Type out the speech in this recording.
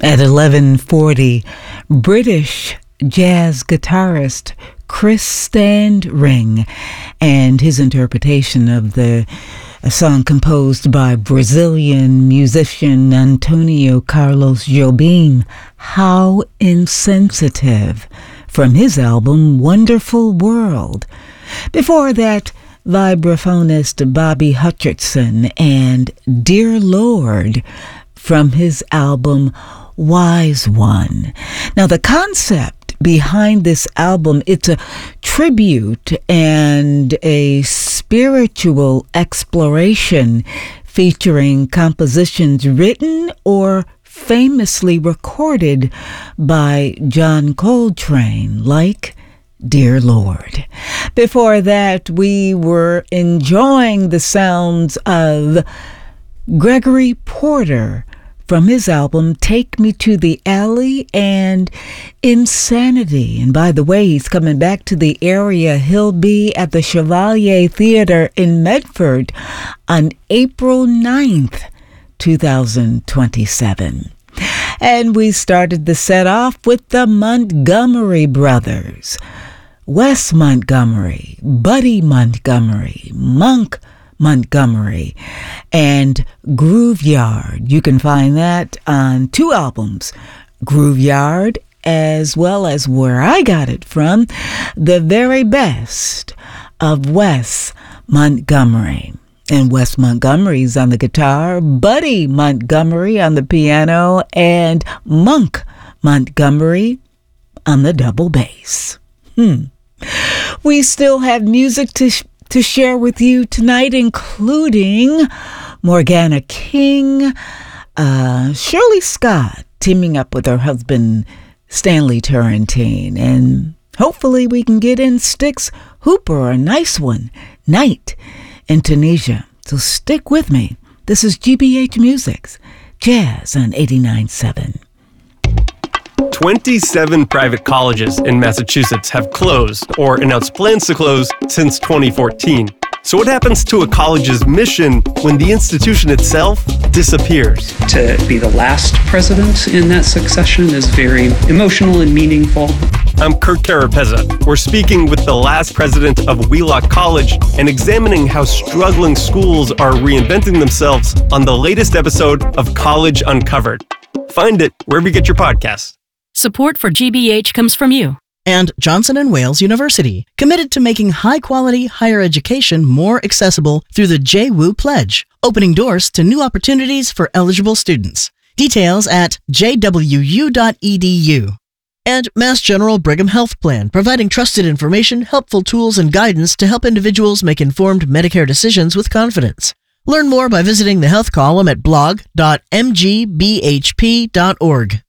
At 11:40, British jazz guitarist Chris Standring and his interpretation of a song composed by Brazilian musician Antonio Carlos Jobim, How Insensitive, from his album Wonderful World. Before that, vibraphonist Bobby Hutcherson and Dear Lord from his album Wise One. Now, the concept behind this album, it's a tribute and a spiritual exploration featuring compositions written or famously recorded by John Coltrane, like Dear Lord. Before that, we were enjoying the sounds of Gregory Porter from his album Take Me to the Alley and Insanity. And by the way, he's coming back to the area. He'll be at the Chevalier Theater in Medford on April 9th, 2027. And we started the set off with the Montgomery Brothers. Wes Montgomery, Buddy Montgomery, Monk Montgomery, and Grooveyard. You can find that on 2 albums, Grooveyard, as well as where I got it from, The Very Best of Wes Montgomery. And Wes Montgomery's on the guitar, Buddy Montgomery on the piano, and Monk Montgomery on the double bass. We still have music to share with you tonight, including Morgana King, Shirley Scott teaming up with her husband Stanley Turrentine, and hopefully we can get in Styx Hooper, a nice one, Night in Tunisia. So stick with me. This is GBH Music's Jazz on 89.7. 27 private colleges in Massachusetts have closed or announced plans to close since 2014. So what happens to a college's mission when the institution itself disappears? To be the last president in that succession is very emotional and meaningful. I'm Kurt Carapezza. We're speaking with the last president of Wheelock College and examining how struggling schools are reinventing themselves on the latest episode of College Uncovered. Find it wherever you get your podcasts. Support for GBH comes from you. And Johnson & Wales University, committed to making high-quality higher education more accessible through the JWU Pledge, opening doors to new opportunities for eligible students. Details at jwu.edu. And Mass General Brigham Health Plan, providing trusted information, helpful tools, and guidance to help individuals make informed Medicare decisions with confidence. Learn more by visiting the health column at blog.mgbhp.org.